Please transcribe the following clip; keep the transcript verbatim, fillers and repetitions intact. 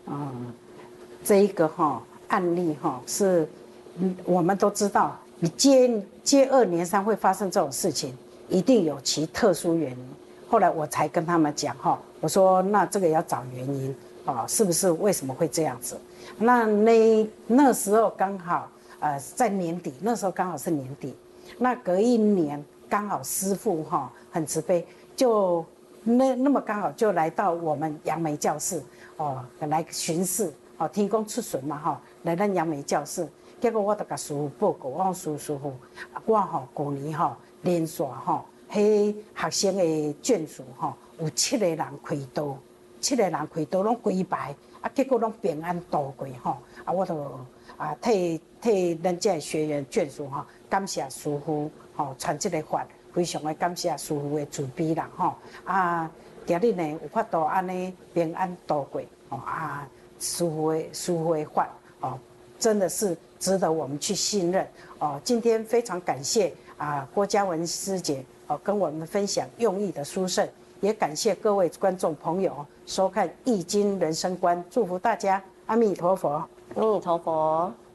嗯，这一个哈案例哈是，嗯，我们都知道，你接接二连三会发生这种事情，一定有其特殊原因。后来我才跟他们讲哈，我说那这个要找原因啊，是不是为什么会这样子？那那那时候刚好呃在年底，那时候刚好是年底，那隔一年刚好师父哈很慈悲，就那那么刚好就来到我们杨梅教室哦来巡视哦，天公出巡嘛哈，来咱杨梅教室。结果我就甲师傅报告，我讲师师傅，我吼旧年吼连续吼。迄学生的眷属吼，有七个人开刀，七个人开刀拢规排，啊，结果拢平安度过吼。啊，我就啊替替咱这学员眷属吼，感谢师傅吼传这个法，非常的感谢师傅的慈悲啦吼。啊，今日呢有法度安尼平安度过哦啊，师傅的师傅的法哦，真的是值得我们去信任哦。今天非常感谢啊郭嘉文师姐。哦，跟我们分享用意的殊胜，也感谢各位观众朋友收看《易经人生观》，祝福大家，阿弥陀佛， 阿弥陀佛。